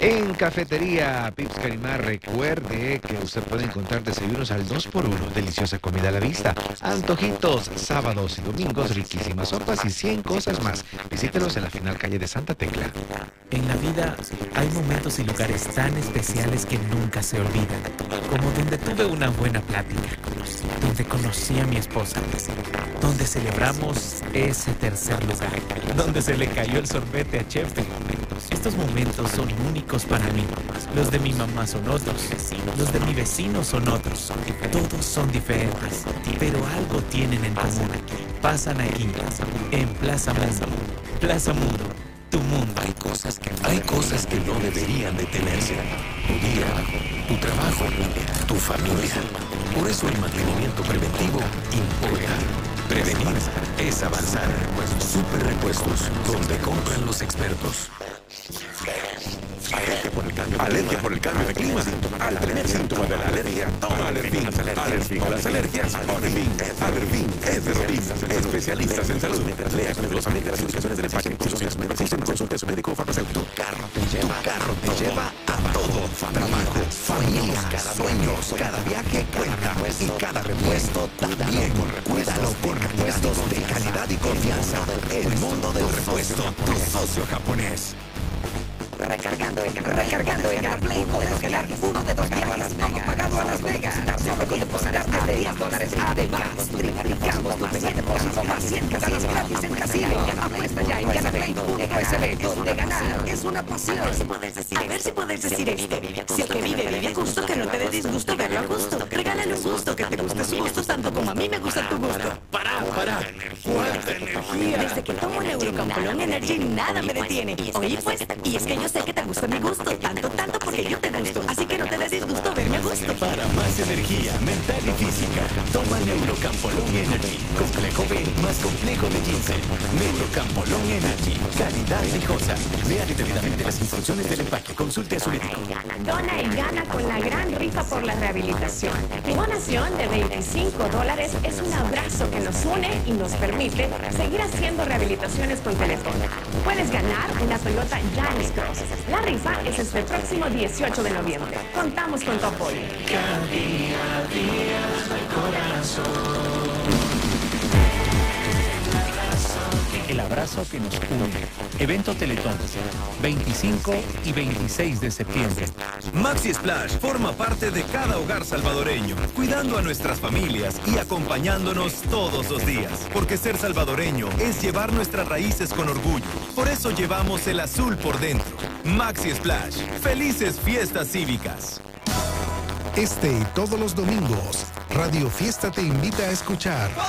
En Cafetería Pips Carimar, recuerde que usted puede encontrar desayunos al 2x1, deliciosa comida a la vista, antojitos, sábados y domingos, riquísimas sopas y 100 cosas más. Visítelos en la final calle de Santa Tecla. En la vida hay momentos y lugares tan especiales que nunca se olvidan, como donde tuve una buena plática, donde conocí a mi esposa, donde celebramos ese tercer lugar, donde se le cayó el sorbete a Chefe. Estos momentos son únicos para mí. Los de mi mamá son otros, los de mi vecino son otros. Todos son diferentes, pero algo tienen en común. Pasan aquí, en Plaza Mundo. Plaza Mundo, tu mundo. Hay cosas que no deberían detenerse. Tu día, tu trabajo, tu familia. Por eso el mantenimiento preventivo importa. Prevenir es avanzar. Super Repuestos, donde compran los expertos. Alergia por el cambio de clima. Al primer síntoma de la alergia, toma Alervin. Alergia a las alergias, Alervin. Alervin es de Rodin. Especialistas en salud. Lea cuidadosamente las indicaciones del empaque. Consulte a su médico o farmacéutico. Carro te lleva a todo. Trabajo, familia, sueños. Cada viaje cuenta. Y cada repuesto también. Cuídalo con repuestos de calidad y confianza. El mundo del repuesto. Tu socio japonés. Recargando en Play, puedes ganar uno de 2 viajes como pagado a Las Vegas. Solo con depositarte de $10. Además, triplicamos tu primer depósito más 100 casinos gratis en casino. Apuesta ya en Gana Play, USB, donde ganar es una pasión. A ver si puedes decir esto. Si el que vive gusto, que no te dé disgusto verlo a gusto. Regálale un gusto, que te guste su gusto tanto como a mí me gusta tu gusto. Para. ¡Cuánta energía! Desde que tomo Neurocampolón Energy nada me detiene. Oye pues, y es que yo sé que te gusta mi gusto, tanto porque yo te gusto. Así que no te des disgusto verme a gusto. Para más energía mental y física, toma Neurocampolón Energy. Complejo B más complejo de ginseng. Neurocampolón Energy. Calidad rijosa. Lea detenidamente las instrucciones del empaque. Consulte a su médico. Dona y gana con la gran rifa por la rehabilitación. Tu donación de $25 es un abrazo que nos une y nos permite seguir haciendo rehabilitaciones con teléfono. Puedes ganar una Toyota Yaris Cross. La rifa es este próximo 18 de noviembre. Contamos con tu apoyo. Cada día el corazón. El abrazo que nos une. Evento Teletón, 25 y 26 de septiembre. Maxi Splash forma parte de cada hogar salvadoreño, cuidando a nuestras familias y acompañándonos todos los días. Porque ser salvadoreño es llevar nuestras raíces con orgullo. Por eso llevamos el azul por dentro. Maxi Splash. Felices fiestas cívicas. Este y todos los domingos, Radio Fiesta te invita a escuchar